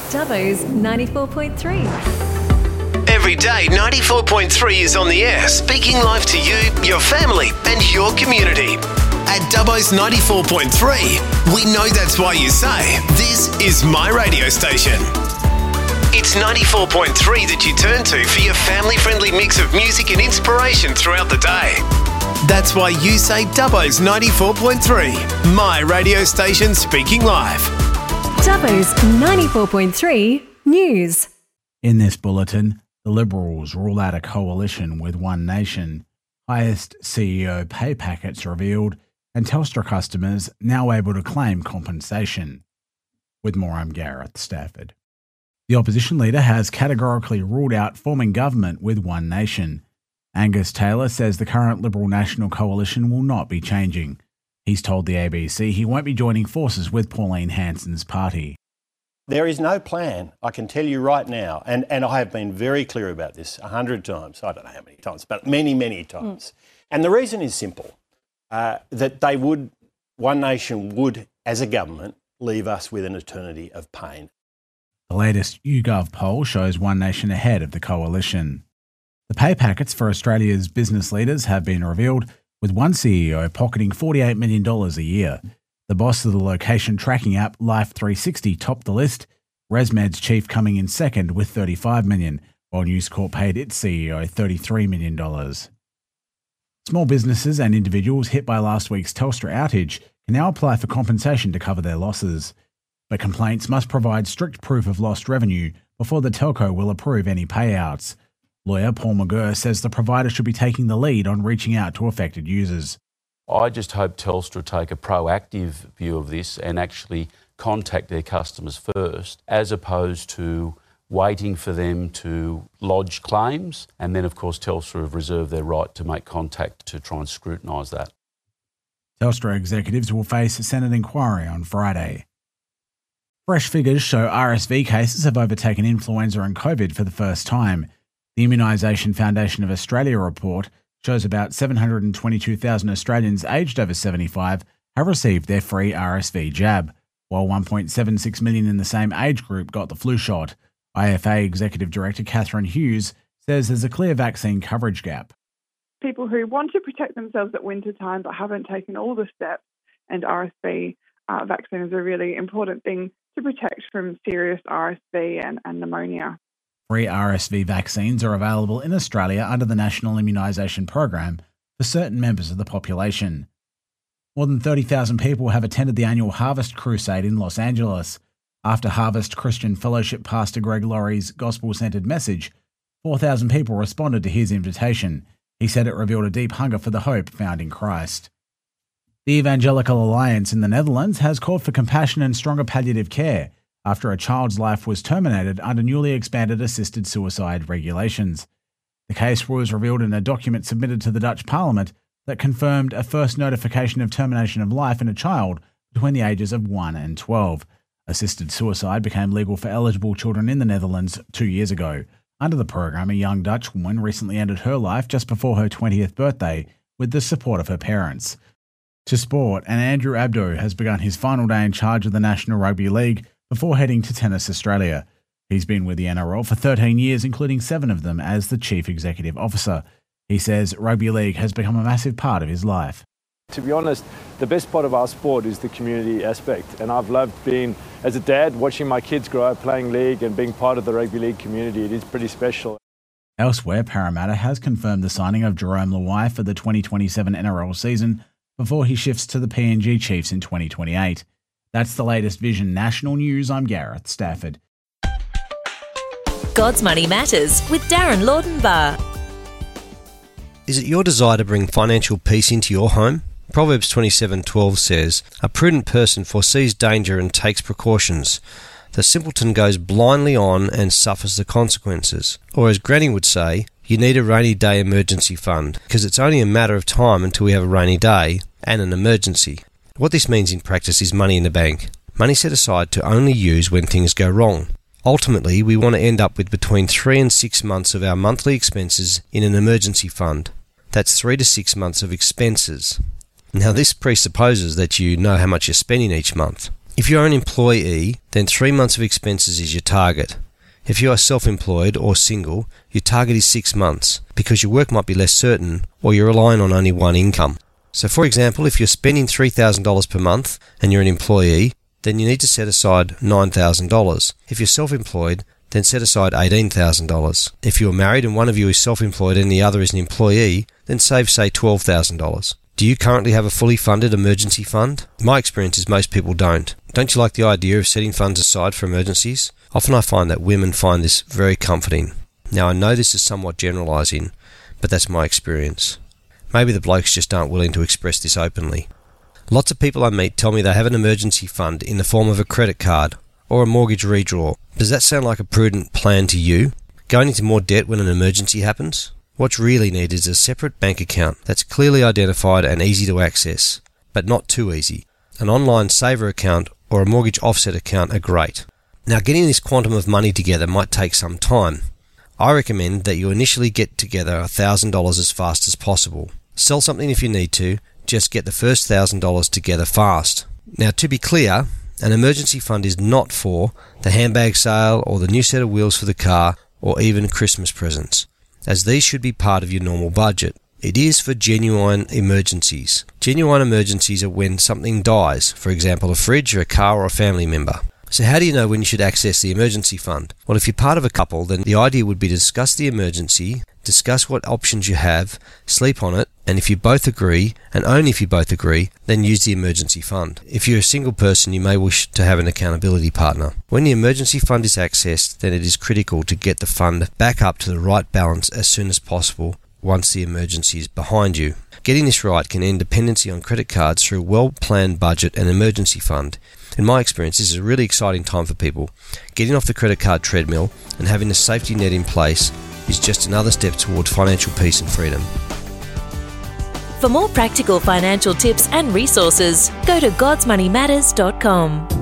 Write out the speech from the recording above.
Dubbo's 94.3. Every day, 94.3 is on the air, speaking live to you, your family, and your community. At Dubbo's 94.3, we know that's why you say, this is my radio station. It's 94.3 that you turn to for your family-friendly mix of music and inspiration throughout the day. That's why you say Dubbo's 94.3, my radio station speaking live. Dubbo's 94.3 News. In this bulletin, the Liberals rule out a coalition with One Nation, highest CEO pay packets revealed, and Telstra customers now able to claim compensation. With more, I'm Gareth Stafford. The opposition leader has categorically ruled out forming government with One Nation. Angus Taylor says the current Liberal National Coalition will not be changing. He's told the ABC he won't be joining forces with Pauline Hanson's party. There is no plan, I can tell you right now, and I have been very clear about this 100 times, I don't know how many times, but many, many times. And the reason is simple, that One Nation would, as a government, leave us with an eternity of pain. The latest YouGov poll shows One Nation ahead of the coalition. The pay packets for Australia's business leaders have been revealed, with one CEO pocketing $48 million a year. The boss of the location tracking app Life360 topped the list, ResMed's chief coming in second with $35 million, while News Corp paid its CEO $33 million. Small businesses and individuals hit by last week's Telstra outage can now apply for compensation to cover their losses. But complaints must provide strict proof of lost revenue before the telco will approve any payouts. Lawyer Paul McGurr says the provider should be taking the lead on reaching out to affected users. I just hope Telstra take a proactive view of this and actually contact their customers first, as opposed to waiting for them to lodge claims. And then, of course, Telstra have reserved their right to make contact to try and scrutinise that. Telstra executives will face a Senate inquiry on Friday. Fresh figures show RSV cases have overtaken influenza and COVID for the first time. The Immunisation Foundation of Australia report shows about 722,000 Australians aged over 75 have received their free RSV jab, while 1.76 million in the same age group got the flu shot. IFA Executive Director Catherine Hughes says there's a clear vaccine coverage gap. People who want to protect themselves at winter time but haven't taken all the steps, and RSV vaccine is a really important thing to protect from serious RSV and pneumonia. Free RSV vaccines are available in Australia under the National Immunisation Program for certain members of the population. More than 30,000 people have attended the annual Harvest Crusade in Los Angeles. After Harvest Christian Fellowship Pastor Greg Laurie's gospel-centred message, 4,000 people responded to his invitation. He said it revealed a deep hunger for the hope found in Christ. The Evangelical Alliance in the Netherlands has called for compassion and stronger palliative care after a child's life was terminated under newly expanded assisted suicide regulations. The case was revealed in a document submitted to the Dutch Parliament that confirmed a first notification of termination of life in a child between the ages of 1 and 12. Assisted suicide became legal for eligible children in the Netherlands 2 years ago. Under the program, a young Dutch woman recently ended her life just before her 20th birthday with the support of her parents. To sport, and Andrew Abdo has begun his final day in charge of the National Rugby League before heading to Tennis Australia. He's been with the NRL for 13 years, including 7 of them as the Chief Executive Officer. He says rugby league has become a massive part of his life. To be honest, the best part of our sport is the community aspect, and I've loved being, as a dad, watching my kids grow up playing league and being part of the rugby league community. It is pretty special. Elsewhere, Parramatta has confirmed the signing of Jerome Luai for the 2027 NRL season before he shifts to the PNG Chiefs in 2028. That's the latest Vision National News. I'm Gareth Stafford. God's Money Matters with Darren Laudenbar. Is it your desire to bring financial peace into your home? Proverbs 27:12 says, "A prudent person foresees danger and takes precautions. The simpleton goes blindly on and suffers the consequences." Or as Granny would say, you need a rainy day emergency fund, because it's only a matter of time until we have a rainy day and an emergency. What this means in practice is money in the bank. Money set aside to only use when things go wrong. Ultimately, we want to end up with between 3 and 6 months of our monthly expenses in an emergency fund. That's 3 to 6 months of expenses. Now, this presupposes that you know how much you're spending each month. If you're an employee, then 3 months of expenses is your target. If you are self-employed or single, your target is 6 months because your work might be less certain or you're relying on only one income. So for example, if you're spending $3,000 per month and you're an employee, then you need to set aside $9,000. If you're self-employed, then set aside $18,000. If you're married and one of you is self-employed and the other is an employee, then save, say, $12,000. Do you currently have a fully funded emergency fund? My experience is most people don't. Don't you like the idea of setting funds aside for emergencies? Often I find that women find this very comforting. Now I know this is somewhat generalising, but that's my experience. Maybe the blokes just aren't willing to express this openly. Lots of people I meet tell me they have an emergency fund in the form of a credit card or a mortgage redraw. Does that sound like a prudent plan to you? Going into more debt when an emergency happens? What's really needed is a separate bank account that's clearly identified and easy to access, but not too easy. An online saver account or a mortgage offset account are great. Now, getting this quantum of money together might take some time. I recommend that you initially get together $1,000 as fast as possible. Sell something if you need to, just get the first $1,000 together fast. Now, to be clear, an emergency fund is not for the handbag sale or the new set of wheels for the car or even Christmas presents, as these should be part of your normal budget. It is for genuine emergencies. Genuine emergencies are when something dies, for example a fridge or a car or a family member. So how do you know when you should access the emergency fund? Well, if you're part of a couple, then the idea would be to discuss the emergency, discuss what options you have, sleep on it, and if you both agree, and only if you both agree, then use the emergency fund. If you're a single person, you may wish to have an accountability partner. When the emergency fund is accessed, then it is critical to get the fund back up to the right balance as soon as possible once the emergency is behind you. Getting this right can end dependency on credit cards through a well-planned budget and emergency fund. In my experience, this is a really exciting time for people. Getting off the credit card treadmill and having a safety net in place is just another step toward financial peace and freedom. For more practical financial tips and resources, go to godsmoneymatters.com.